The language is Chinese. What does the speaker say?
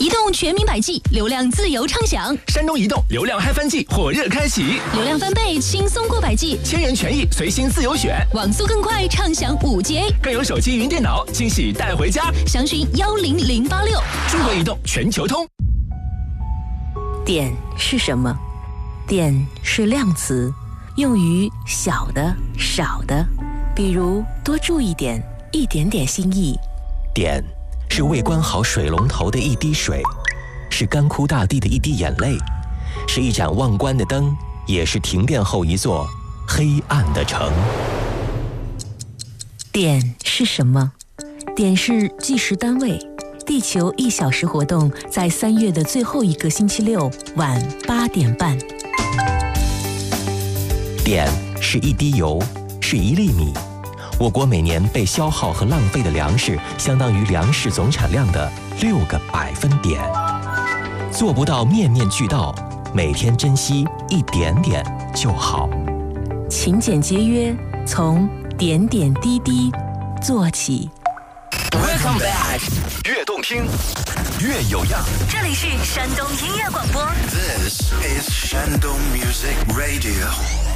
移动全民百 G， 流量自由畅享。 山东移动流量嗨翻季火热开启， 流量翻倍，轻松过百 G， 千元权益随心自由选， 网速更快，畅享5G， 更有手机云电脑惊喜带回家。 详询10086。 中国移动全球通。 点是什么？点是量词，用于小的、少的，比如多注一点，一点点心意。 点是未关好水龙头的一滴水，是干枯大地的一滴眼泪，是一盏忘关的灯，也是停电后一座黑暗的城。 点是什么？点是计时单位。地球1小时活动在3月的最后一个星期六晚8点半。 点是一滴油，是1粒米。我国每年被消耗和浪费的粮食，相当于粮食总产量的6个百分点。做不到面面俱到，每天珍惜一点点就好。 勤俭节约，从点点滴滴做起。 Welcome back， 越动听，越有样。 这里是山东音乐广播。 This is Shandong Music Radio.